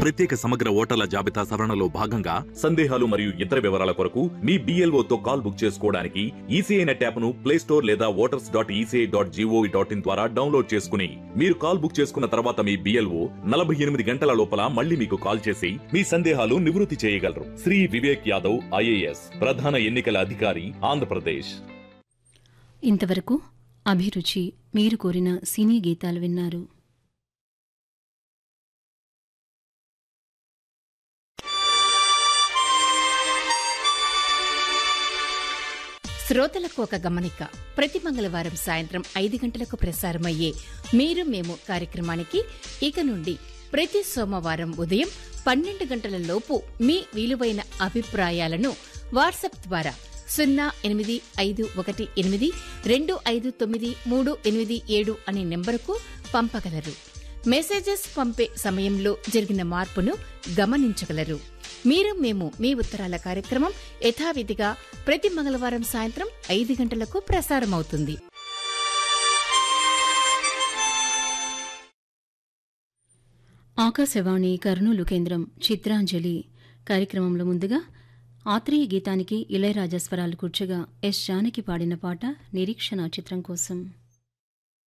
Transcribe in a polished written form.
ప్రత్యేక సమగ్ర ఓటర్ల జాబితా సవరణలో భాగంగా సందేహాలు మరియు ఇతర వివరాల కొరకు మీ BLOతో కాల్ బుక్ చేసుకోవడానికి ఈసీఐ నెట్ యాప్ను ప్లే స్టోర్ లేదా voters.eci.gov.in ద్వారా డౌన్లోడ్ చేసుకుని మీరు కాల్ బుక్ చేసుకున్న తర్వాత మీ BLO 48 గంటల లోపల మళ్ళీ మీకు కాల్ చేసి మీ సందేహాలు నివృత్తి చేయగలరు. శ్రీ వివేక్ యాదవ్ IAS, ప్రధాన ఎన్నికల అధికారి, ఆంధ్రప్రదేశ్. ఇంతవరకు అభిరుచి మీరు కోరిన సినీ గీతాలు విన్నారు. శ్రోతలకు ఒక గమనిక. ప్రతి మంగళవారం సాయంత్రం 5 గంటలకు ప్రసారమయ్యే మీరు మేము కార్యక్రమానికి ఇక నుండి ప్రతి సోమవారం ఉదయం 12 గంటల లోపు మీ విలువైన అభిప్రాయాలను వాట్సాప్ ద్వారా 08518259387 అనే నెంబరుకు పంపగలరు. మెసేజెస్ పంపే సమయంలో జరిగిన మార్పును గమనించగలరు. మీరు మేము మీ ఉత్తరాల కార్యక్రమం యథావిధిగా ప్రతి మంగళవారం సాయంత్రం 5 గంటలకు ప్రసారమవుతుంది. ఆకాశవాణి కర్నూలు కేంద్రం చిత్రాంజలి కార్యక్రమంలో ముందుగా ఆత్రేయ గీతానికి ఇళయరాజా స్వరాలు కూర్చగా ఎస్ జానకి పాడిన పాట నిరీక్షణ చిత్రం కోసం.